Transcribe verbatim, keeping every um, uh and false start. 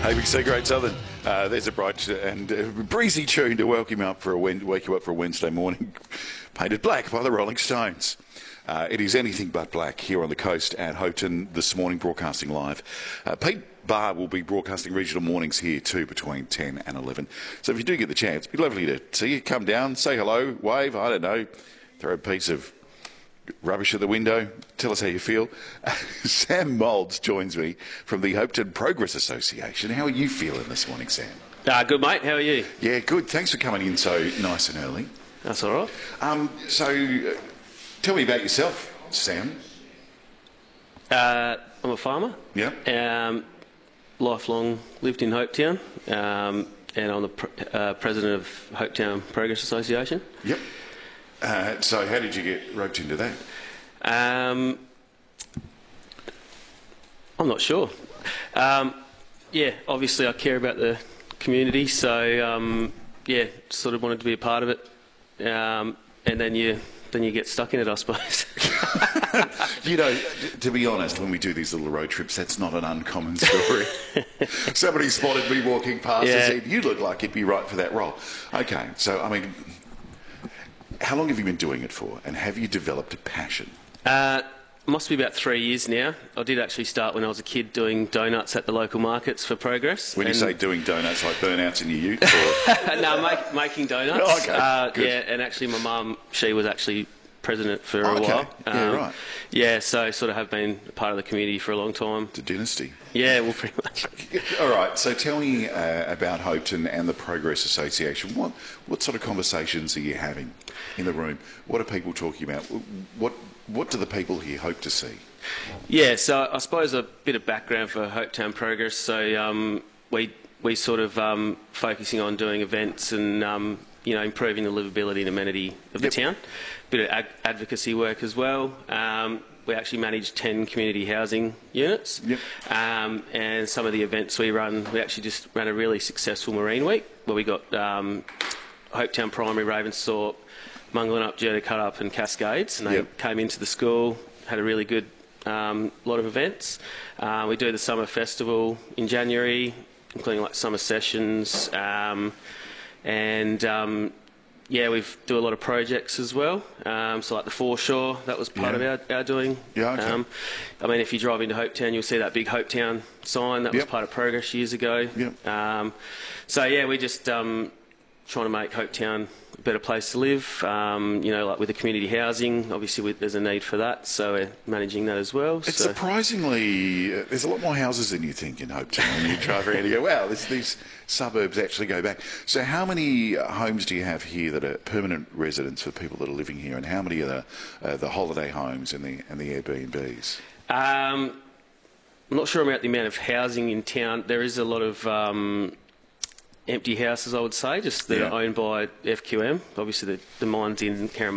A B C Great Southern. Uh, there's a bright and uh, breezy tune to welcome you up for a wake you up for a Wednesday morning, painted black by the Rolling Stones. Uh, it is anything but black here on the coast at Hopetoun this morning, broadcasting live. Uh, Pete Barr will be broadcasting regional mornings here too between ten and eleven. So if you do get the chance, it'd be lovely to see you. Come down, say hello, wave, I don't know, throw a piece of rubbish at the window, tell us how you feel. Sam Moulds joins me from the Hopetoun Progress Association. How are you feeling this morning, Sam? Uh, good, mate. How are you? Yeah, good. Thanks for coming in so nice and early. That's all right. Um, so, uh, tell me about yourself, Sam. Uh, I'm a farmer. Yeah. Um, lifelong lived in Hopetoun, um, and I'm the pr uh, president of Hopetoun Progress Association. Yep. Uh, so how did you get roped into that? Um, I'm not sure. Um, yeah, obviously I care about the community, so um, yeah, sort of wanted to be a part of it, um, and then you then you get stuck in it, I suppose. You know, to be honest, when we do these little road trips, that's not an uncommon story. Somebody spotted me walking past Yeah. and said, "You look like you'd be right for that role." Okay, so I mean, how long have you been doing it for, and have you developed a passion? Uh, must be about three years now. I did actually start when I was a kid doing donuts at the local markets for Progress. When you and say doing donuts, like burnouts in your ute? Or? no, make, making donuts. Oh, okay, uh, good. yeah, and actually my mum, she was actually president for a Okay, while. yeah, right. Yeah, so sort of have been a part of the community for a long time. It's a dynasty. Yeah, well, pretty much. All right, so tell me uh, about Hopetoun and the Progress Association. What what sort of conversations are you having in the room? What are people talking about? What what do the people here hope to see? Yeah, so I suppose a bit of background for Hopetoun Progress. So um, we we sort of um, focusing on doing events and um, you know improving the livability and amenity of the Yep. town. Bit of ag advocacy work as well. Um, we actually manage ten community housing units, Yep. um, and some of the events we run. We actually just ran a really successful Marine Week where we got um, Hopetoun Primary, Ravensthorpe, Mungalanup, Jerdakuddup and Cascades, and they Yep. came into the school, had a really good um, lot of events. Uh, we do the summer festival in January, including like summer sessions, um, and um, yeah, we do a lot of projects as well. Um, so like the foreshore, that was part Yeah. of our, our doing. Yeah, okay. Um, I mean, if you drive into Hopetoun, you'll see that big Hopetoun sign. That was Yep. part of Progress years ago. Yep. Um, so yeah, we just um, trying to make Hopetoun a better place to live. Um, you know, like with the community housing, obviously we, there's a need for that, so we're managing that as well. It's so. surprisingly, uh, there's a lot more houses than you think in Hopetoun. When you drive around, you go, wow, this, these suburbs actually go back. So how many uh, homes do you have here that are permanent residents for people that are living here, and how many are the, uh, the holiday homes and the, and the Airbnbs? Um, I'm not sure about the amount of housing in town. There is a lot of um, empty houses, I would say, just that Yeah. are owned by F Q M. Obviously, the, the mine's in Carrum